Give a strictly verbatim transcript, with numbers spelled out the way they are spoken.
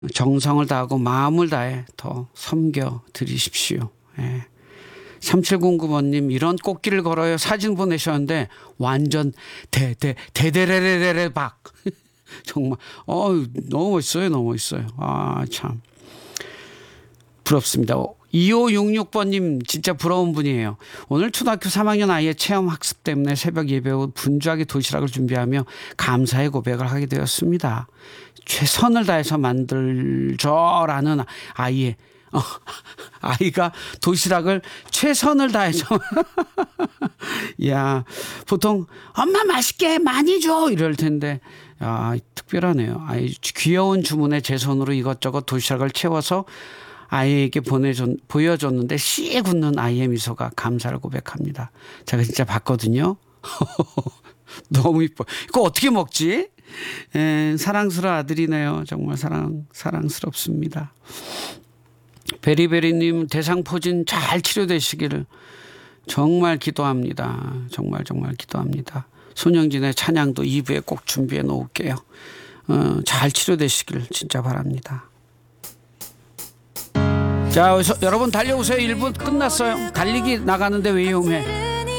정성을 다하고 마음을 다해 더 섬겨 드리십시오. 예. 삼칠공구 번님 이런 꽃길을 걸어요 사진 보내셨는데 완전 대대 대대레레레레 박 정말 어 너무 멋있어요. 너무 멋있어요. 아 참 부럽습니다. 이오육육 번님 진짜 부러운 분이에요. 오늘 초등학교 삼 학년 아이의 체험 학습 때문에 새벽 예배 후 분주하게 도시락을 준비하며 감사의 고백을 하게 되었습니다. 최선을 다해서 만들죠라는 아이의 어, 아이가 도시락을 최선을 다해서 야 보통 엄마 맛있게 많이 줘 이럴 텐데 야 특별하네요. 아이 귀여운 주문에 제 손으로 이것저것 도시락을 채워서 아이에게 보내줬, 보여줬는데 씨에 굳는 아이의 미소가 감사를 고백합니다. 제가 진짜 봤거든요. 너무 이뻐. 이거 어떻게 먹지? 에, 사랑스러운 아들이네요. 정말 사랑 사랑스럽습니다. 베리베리님 대상포진 잘 치료되시기를 정말 기도합니다. 정말 정말 기도합니다. 손영진의 찬양도 이 부에 꼭 준비해 놓을게요. 어, 잘 치료되시길 진짜 바랍니다. 자, 여러분 달려오세요. 일 분 끝났어요. 달리기 나가는데 위험해.